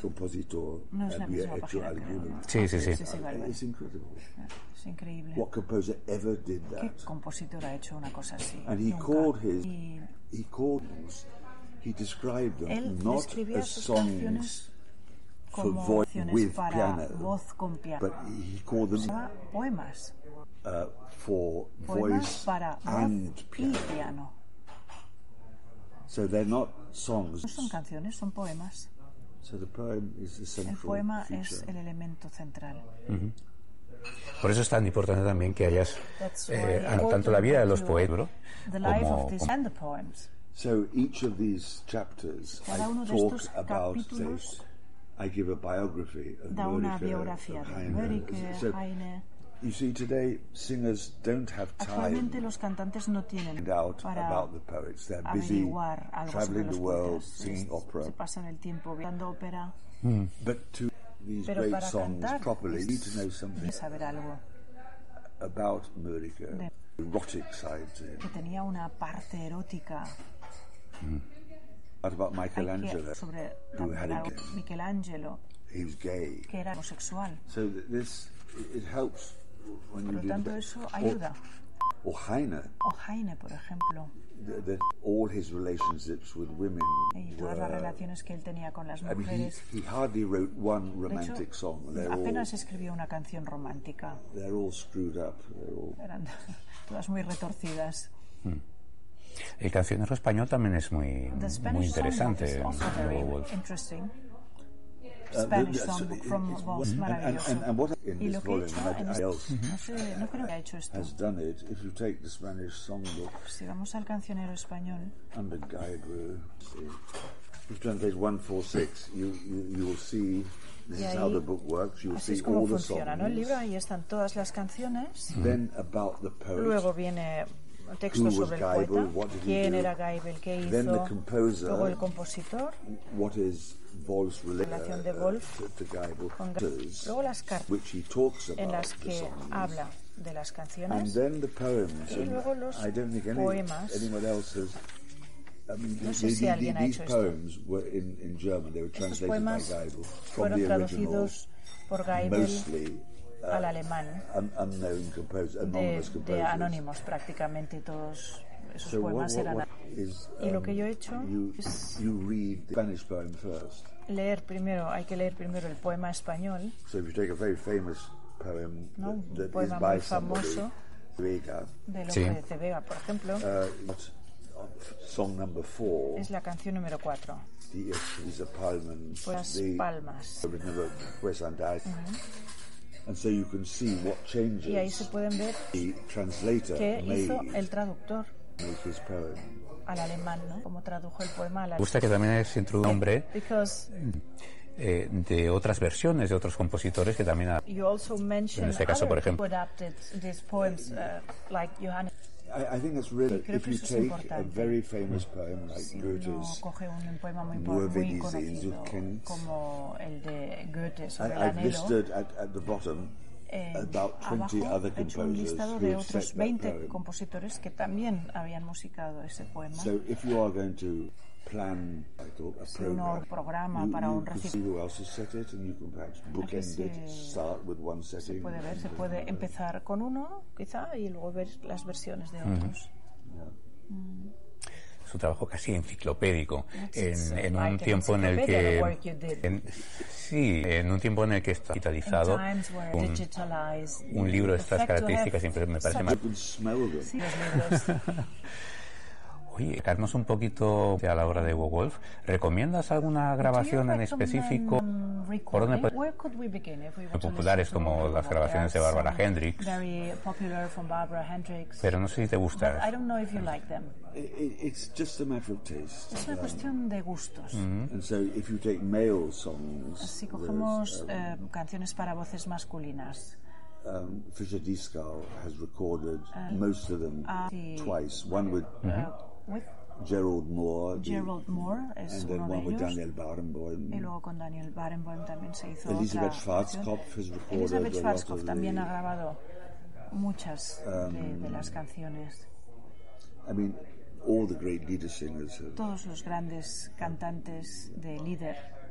compositor No es la había misma hecho página, alguno. pero... Sí. It's incredible. Es increíble. What composer ever did ¿Qué that? compositor ha hecho una cosa así? And he Nunca. he described them Él not describía as sus songs canciones for como voice canciones with para piano, voz con piano. but he called them Poemas. for Poemas voice para and voz y piano. piano. So they're not songs. No son canciones, son poemas. So the poem is the central El poema feature. es el elemento central. Por eso es tan importante también que hayas tanto la vida de los poetas The life como of this and the poems. So each of these chapters Cada uno I de talk estos about, capítulos I give a biography of da una Mörike, biografía of de Heine. Mörike, So, Heine. you see, today singers don't have Actualmente time los cantantes no tienen to find out para about the poets. They're busy averiguar algo sobre traveling los the world, poetas. singing opera. Se pasan el tiempo viendo ópera. But to these Pero great para songs cantar properly, you need to know es something saber algo. about Mörike, erotic side to him. Que tenía una parte erótica. What about Michelangelo, Sobre who had a Michelangelo, he was gay. que era homosexual. So this it helps when Por you lo do tanto, that. eso ayuda. Or Heine, O Heine, por ejemplo, that all his relationships with women y todas las were. relaciones que él tenía con las I mean, mujeres. he hardly wrote one De romantic hecho, song. apenas escribió una canción romántica. They're all screwed up. Eran todas muy retorcidas. El cancionero español también es muy The Spanish muy interesante. song is also very Wolf. interesting. Spanish song from Wolf, maravilloso. And what in Y this lo que he volume, hecho en nobody else no creo que ha hecho esto. has done it. If you take the Spanish songbook Si vamos al cancionero español, under Gaibru, if you turn to page 146, you will see this y is ahí, how the book works. You'll así see es como all the funciona, ¿no? El libro, songs. ahí están todas las canciones. Then about the poet. Luego viene un texto Who was sobre el Geibel? poeta, What did he quién do? era Geibel, qué hizo, Then the composer. luego el compositor, What is Wolf's relación de Wolf to Geibel? con luego las cartas Which he talks about en las the que songs. habla de las And canciones. then the poems. Y luego los I don't think poemas. anyone else has. I mean, No sé si alguien ha these hecho esto. poems were in German. They were Estos translated by poemas Geibel from fueron the original, traducidos por Geibel mostly al alemán, unknown composers, anonymous de composers. anónimos prácticamente. Todos esos So poemas eran what is, y lo que yo he hecho you es read the Spanish poem first. hay que leer primero el poema español, So if you take a very famous poem ¿no? Un that is poema by muy famoso Vega, de Sí. Lope de Vega, por ejemplo, song number 4, es la canción número 4, Diese Palmen, Las the Palmas. original Pues Andar. And so you can see what changes Y ahí se pueden ver the translator qué hizo made el traductor make his poem. al alemán, ¿no? Cómo tradujo el poema al Me alemán. gusta que también se introduce un nombre Because de otras versiones de otros compositores que también you also mention en este caso, por ejemplo. who adapted these poems, like Johannes. I think it's really, creo if que you eso es take a importante. very famous poem like Si uno Goethe's, coge un poema muy Nur wenn die conocido Sehnsucht kennt. como el de Goethe sobre el I've anhelo, listed at the bottom about 20 abajo other he hecho un composers listado who de have otros set that 20 poem. compositores que también habían musicado ese poema. So if you are going to plan, I thought, a Si uno programa para you un can see recital, who else has set it, and you can perhaps bookend it, start with one setting. se puede empezar con uno, quizá, y luego ver las versiones de otros. su trabajo casi enciclopédico en un like tiempo en el encyclopedia, the que work you did. en un tiempo en el que está digitalizado Times were digitalized, un libro de estas the fact to características have siempre me parece You más. can smell them. Sí, los libros. Oye, explicarnos un poquito a la hora de Wolf. ¿Recomiendas alguna grabación en específico? ¿Por dónde Where could we begin if we were to populares listen to como las Wolf? grabaciones de There are Barbara some Hendricks? Very popular from Barbara Hendricks. Pero no sé si te But I gusta. don't know if you like them. It's just a matter of taste. Es una cuestión de gustos. And so if you take male songs, Si cogemos canciones para voces masculinas, Fischer Dieskau has recorded most of them sí. twice. One with with Gerald Moore, Gerald Moore es and then uno de one with ellos, Daniel Barenboim. y luego con Daniel Barenboim también se hizo Elizabeth otra Schwarzkopf has recorded Elizabeth a lot Schwarzkopf of también the- ha grabado muchas de las canciones. I mean, all the great leader singers have. Todos los grandes cantantes de líder